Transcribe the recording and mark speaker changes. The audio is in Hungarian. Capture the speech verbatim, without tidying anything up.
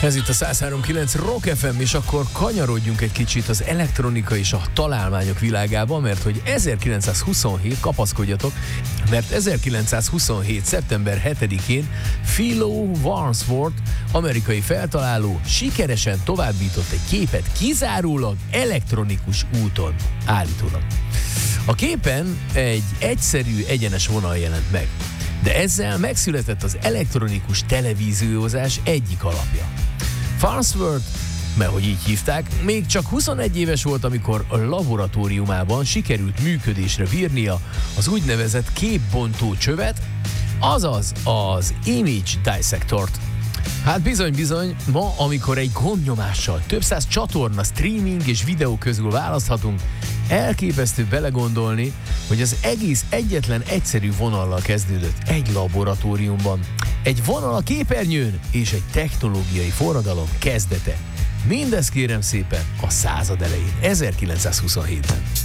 Speaker 1: Ez itt a száz három kilenc Rock ef em, és akkor kanyarodjunk egy kicsit az elektronika és a találmányok világába, mert hogy ezerkilencszázhuszonhét, kapaszkodjatok, mert ezerkilencszázhuszonhét. szeptember hetedikén Philo Wadsworth, amerikai feltaláló sikeresen továbbított egy képet kizárólag elektronikus úton, állítólag. A képen egy egyszerű, egyenes vonal jelent meg, de ezzel megszületett az elektronikus televíziózás egyik alapja. Farnsworth, mert hogy így hívták, még csak huszonegy éves volt, amikor a laboratóriumában sikerült működésre bírnia az úgynevezett képbontó csövet, azaz az image dissectort. Hát bizony-bizony, ma, amikor egy gombnyomással több száz csatorna, streaming és videó közül választhatunk, elképesztő belegondolni, hogy az egész egyetlen egyszerű vonallal kezdődött egy laboratóriumban. Egy vonal a képernyőn és egy technológiai forradalom kezdete. Mindez kérem szépen a század elején, ezerkilencszázhuszonhétben.